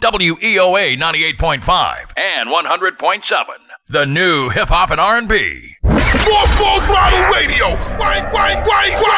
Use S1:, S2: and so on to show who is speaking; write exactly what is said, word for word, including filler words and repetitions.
S1: W E O A ninety-eight point five and one hundred point seven. The new hip hop and R and B.
S2: Full Throttle Radio. Wine, wine, wine, wine.